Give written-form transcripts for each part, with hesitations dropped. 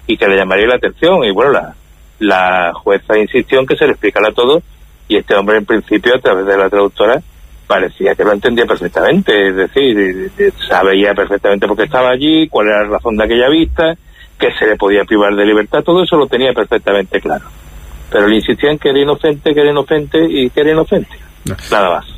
y que le llamaría la atención. Y bueno, la jueza insistió en que se le explicara todo, y este hombre en principio, a través de la traductora, parecía que lo entendía perfectamente, es decir, sabía perfectamente por qué estaba allí, cuál era la razón de aquella vista, que se le podía privar de libertad, todo eso lo tenía perfectamente claro. Pero le insistía en que era inocente y que era inocente. Nada más.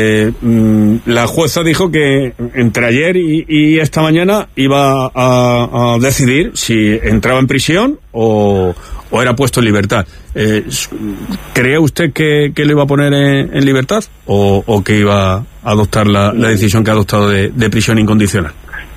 La jueza dijo que entre ayer y esta mañana iba a decidir si entraba en prisión o era puesto en libertad. ¿Cree usted que lo iba a poner en libertad o que iba a adoptar la decisión que ha adoptado de prisión incondicional?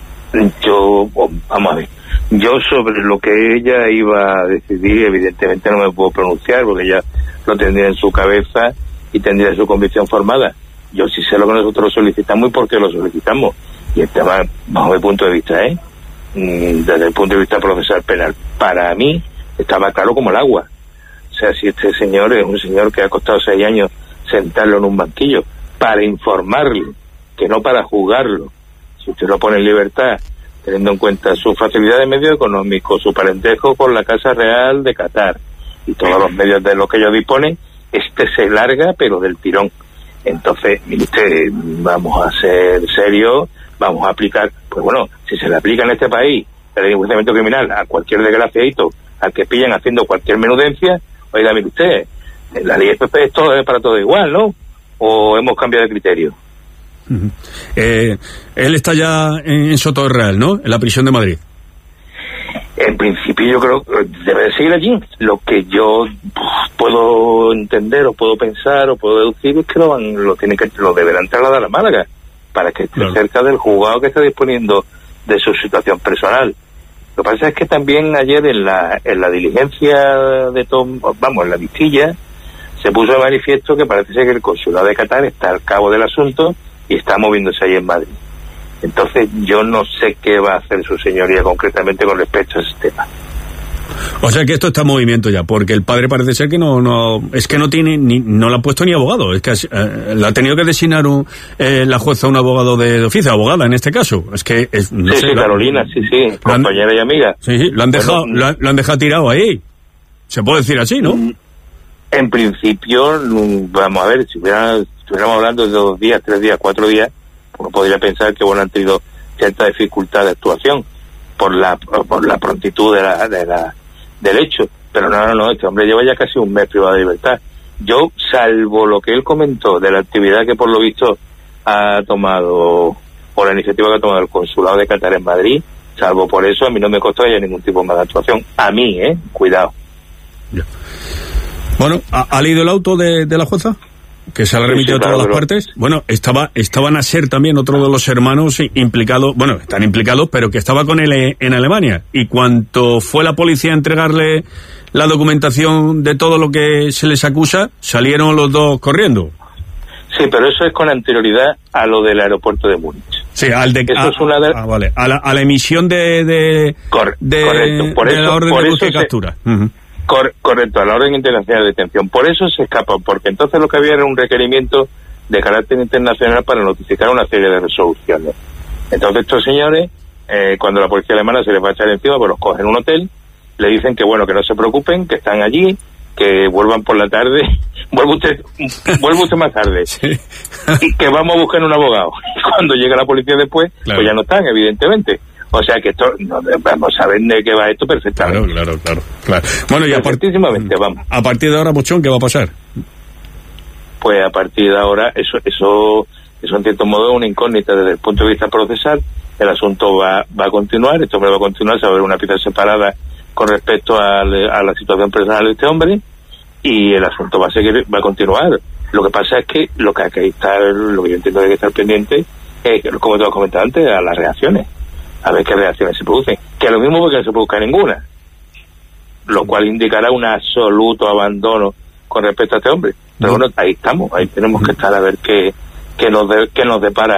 Vamos a ver. Yo sobre lo que ella iba a decidir, evidentemente no me puedo pronunciar, porque ella lo tendría en su cabeza y tendría su convicción formada. Yo sí sé lo que nosotros solicitamos y por qué lo solicitamos. Y el tema, bajo mi punto de vista, desde el punto de vista procesal penal, para mí estaba claro como el agua. O sea, si este señor es un señor que ha costado 6 años sentarlo en un banquillo para informarle, que no para juzgarlo, si usted lo pone en libertad, teniendo en cuenta su facilidad de medio económico, su parentesco con la Casa Real de Qatar y todos los medios de los que ellos disponen, se larga pero del tirón. Entonces, mire usted, vamos a ser serios, vamos a aplicar, pues bueno, si se le aplica en este país la ley de enjuiciamiento criminal a cualquier desgraciadito, al que pillan haciendo cualquier menudencia, oiga, mire usted, la ley FP es para todo igual, ¿no? ¿O hemos cambiado de criterio? Uh-huh. Él está ya en Soto de Real, ¿no? En la prisión de Madrid. En principio yo creo que debe de seguir allí. Lo que yo puedo entender o puedo pensar o puedo deducir es que lo deberán trasladar a Málaga para que esté cerca del juzgado que está disponiendo de su situación personal. Lo que pasa es que también ayer en la diligencia en la vistilla se puso de manifiesto que parece ser que el consulado de Qatar está al cabo del asunto y está moviéndose ahí en Madrid. Entonces yo no sé qué va a hacer su señoría concretamente con respecto a ese tema. O sea que esto está en movimiento ya, porque el padre parece ser que no tiene no le ha puesto ni abogado, es que le ha tenido que designar la jueza un abogado de oficio, abogada en este caso. Es que no sé, Carolina, sí, compañera y amiga. Sí, lo han dejado tirado ahí. Se puede decir así, ¿no? En principio, vamos a ver, si estuviéramos hablando de 2 días, 3 días, 4 días, uno podría pensar que han tenido cierta dificultad de actuación por la prontitud del hecho, pero no, este hombre lleva ya casi un mes privado de libertad. Yo, salvo lo que él comentó de la actividad que por lo visto ha tomado, o la iniciativa que ha tomado el consulado de Qatar en Madrid, salvo por eso, a mí no me costó ya ningún tipo más de actuación. A mí, cuidado. Ya. Bueno, ¿ha leído el auto de la jueza? Que se le ha remitido a todas las partes. Bueno, estaba Nasser también, otro de los hermanos implicados, bueno, están implicados, pero que estaba con él en Alemania. Y cuando fue la policía a entregarle la documentación de todo lo que se les acusa, salieron los dos corriendo. Sí, pero eso es con anterioridad a lo del aeropuerto de Múnich. Sí, vale. A la emisión de correcto. Por de eso, la orden de búsqueda y captura. Uh-huh. Correcto, a la orden internacional de detención. Por eso se escapan, porque entonces lo que había era un requerimiento de carácter internacional para notificar una serie de resoluciones. Entonces estos señores, cuando la policía alemana se les va a echar encima, pues los cogen en un hotel, le dicen que bueno, que no se preocupen, que están allí, que vuelvan por la tarde, vuelve usted más tarde, sí. Y que vamos a buscar un abogado. Cuando llega la policía después, claro, pues ya no están, evidentemente. O sea que esto, vamos a ver de qué va esto perfectamente. Claro. Bueno, y a partir de ahora, Mochón, ¿qué va a pasar? Pues a partir de ahora, eso en cierto modo es una incógnita desde el punto de vista procesal. El asunto va a continuar, este hombre va a continuar, se va a ver una pieza separada con respecto a la situación personal de este hombre, y el asunto va a continuar. Lo que pasa es que lo que yo entiendo que hay que estar pendiente es, como te lo comentaba antes, a las reacciones. A ver qué reacciones se producen. Que lo mismo porque no se produzca ninguna. Lo cual indicará un absoluto abandono con respecto a este hombre. Pero bueno, ahí estamos. Ahí tenemos que estar a ver qué nos depara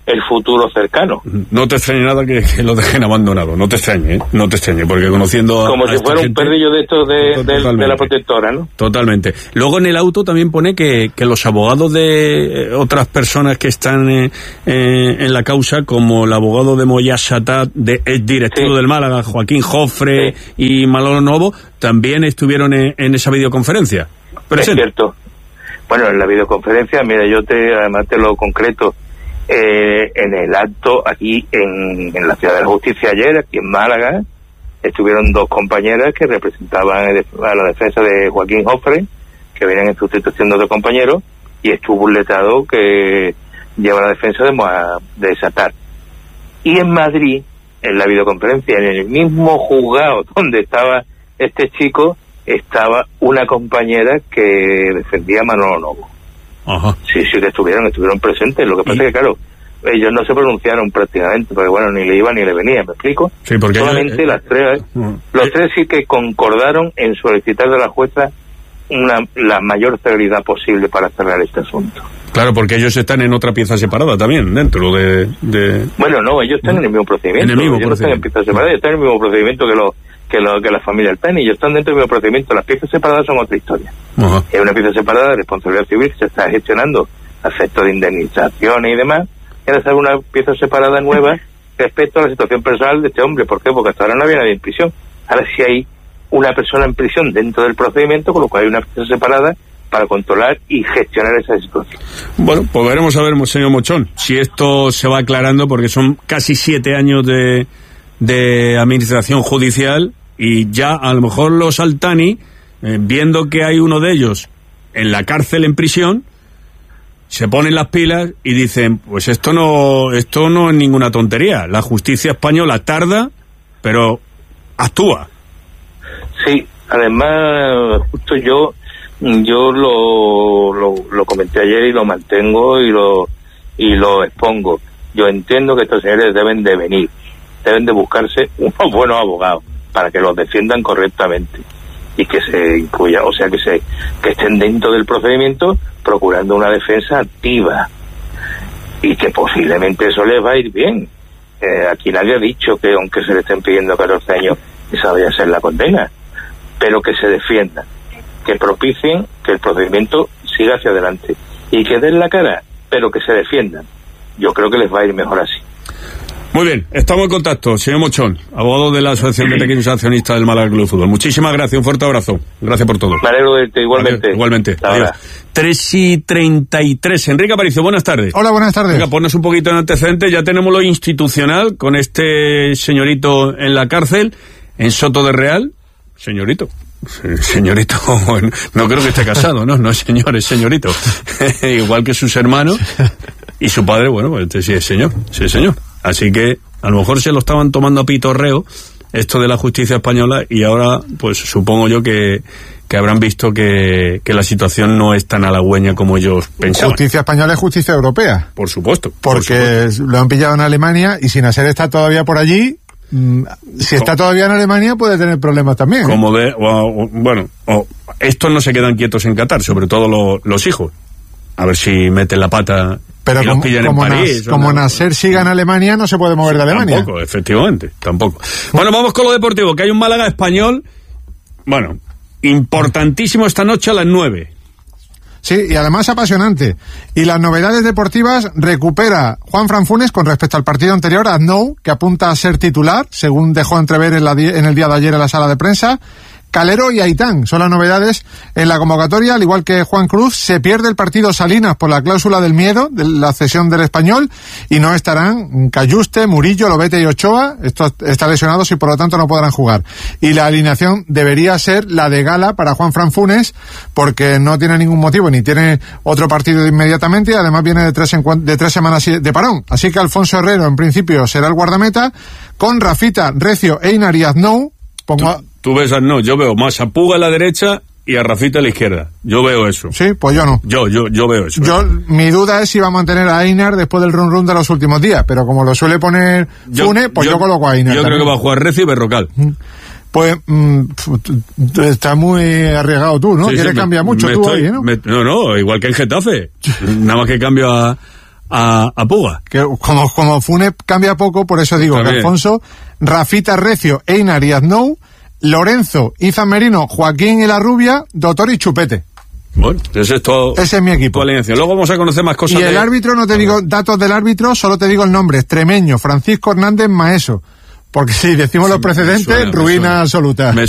el futuro cercano. No te extrañe nada que lo dejen abandonado, no te extrañe, porque conociendo como si fuera un perrillo de estos de la protectora, ¿no? Totalmente. Luego en el auto también pone que los abogados de otras personas que están en la causa, como el abogado de Moya Satat, ex directivo del Málaga, Joaquín Jofre y Manolo Novo, también estuvieron en esa videoconferencia. Es cierto. Bueno, en la videoconferencia, mira, además te lo concreto, en el acto aquí en la Ciudad de la Justicia ayer, aquí en Málaga, estuvieron dos compañeras que representaban a la defensa de Joaquín Jofre, que venían en sustitución de otro compañero, y estuvo un letrado que lleva la defensa de Satar. Y en Madrid, en la videoconferencia, en el mismo juzgado donde estaba este chico, estaba una compañera que defendía a Manolo Novo. Ajá. Sí, que estuvieron presentes. Lo que pasa es que, claro, ellos no se pronunciaron prácticamente, porque bueno, ni le iba ni le venía, ¿me explico? Sí, porque solamente los tres sí que concordaron en solicitar de la jueza la mayor celeridad posible para cerrar este asunto. Claro, porque ellos están en otra pieza separada también, dentro de... Bueno, no, ellos están en el mismo procedimiento. Ellos no están en piezas separadas, están en el mismo procedimiento que la familia del PEN, y ellos están dentro del mismo procedimiento. Las piezas separadas son otra historia. Ajá. Es una pieza separada de responsabilidad civil que se está gestionando a efectos de indemnizaciones y demás. Quiere hacer una pieza separada nueva respecto a la situación personal de este hombre. ¿Por qué? Porque hasta ahora no había nadie en prisión. Ahora sí hay una persona en prisión dentro del procedimiento, con lo cual hay una pieza separada para controlar y gestionar esa situación. Bueno, pues veremos a ver, señor Mochón, si esto se va aclarando, porque son casi 7 años de administración judicial, y ya a lo mejor los Altani, viendo que hay uno de ellos en la cárcel, en prisión, se ponen las pilas y dicen, pues esto no es ninguna tontería. La justicia española tarda, pero actúa. Sí, además, justo yo lo comenté ayer y lo mantengo y lo expongo. Yo entiendo que estos señores deben de buscarse unos buenos abogados para que los defiendan correctamente y que se incluya, o sea, que estén dentro del procedimiento procurando una defensa activa, y que posiblemente eso les va a ir bien. Aquí nadie ha dicho que aunque se le estén pidiendo 14 años esa vaya a ser la condena, pero que se defiendan, que propicien que el procedimiento siga hacia adelante y que den la cara, pero que se defiendan. Yo creo que les va a ir mejor así. Muy bien, estamos en contacto, señor Mochón, abogado de la Asociación de Pequeños Accionistas del Málaga Club de Fútbol. Muchísimas gracias, un fuerte abrazo. Gracias por todo. Me alegro de verte, igualmente. Adiós, igualmente. Adiós. 3:33. Enrique Aparicio, buenas tardes. Hola, buenas tardes. Venga, ponnos un poquito en antecedentes. Ya tenemos lo institucional con este señorito en la cárcel, en Soto de Real. Señorito, bueno, no creo que esté casado, ¿no? No es señor, es señorito. Igual que sus hermanos y su padre, bueno, pues este sí es señor. Así que a lo mejor se lo estaban tomando a pitorreo esto de la justicia española, y ahora pues supongo yo que habrán visto que la situación no es tan halagüeña como ellos pensaban. Justicia española es justicia europea. Por supuesto. Porque lo han pillado en Alemania, y si Nasser está todavía por allí, si está todavía en Alemania puede tener problemas también. Estos no se quedan quietos en Qatar, sobre todo los hijos. A ver si meten la pata. Pero y los pillan en París. Como Nasser siga en Alemania, no se puede mover de Alemania. Tampoco, efectivamente, tampoco. Bueno, vamos con lo deportivo, que hay un Málaga español, bueno, importantísimo esta noche a las 9. Sí, y además apasionante. Y las novedades deportivas: recupera Juanfran Funes con respecto al partido anterior a Aznou, que apunta a ser titular, según dejó entrever en el día de ayer en la sala de prensa. Calero y Aitán son las novedades en la convocatoria, al igual que Juan Cruz. Se pierde el partido Salinas por la cláusula del miedo, de la cesión del Español, y no estarán Cayuste, Murillo, Lobete y Ochoa. Estos están lesionados y por lo tanto no podrán jugar. Y la alineación debería ser la de gala para Juanfran Funes, porque no tiene ningún motivo ni tiene otro partido inmediatamente, y además viene de 3 semanas de parón. Así que Alfonso Herrero en principio será el guardameta, con Rafita, Recio, Einar y Aznou. Tú ves a Aznou, yo veo más a Puga a la derecha y a Rafita a la izquierda. Yo veo eso. Sí, pues yo no. Yo veo eso. Mi duda es si va a mantener a Einar después del run de los últimos días, pero como lo suele poner Funes, pues yo coloco a Einar. Yo creo que va a jugar Recio y Berrocal. Pues está muy arriesgado tú, ¿no? Sí, Quieres cambiar mucho tú ahí, ¿no? No, igual que en Getafe. Nada más que cambio a a Puga. Que como Funes cambia poco, por eso digo que Alfonso, Rafita, Recio, Einar y Aznou, Lorenzo, Izan Merino, Joaquín y la Rubia, Doctor y Chupete. Bueno, ese es mi equipo. Luego vamos a conocer más cosas. Y el árbitro, no te digo datos del árbitro, solo te digo el nombre: Extremeño, Francisco Hernández Maeso. Porque si decimos los precedentes, ruina absoluta.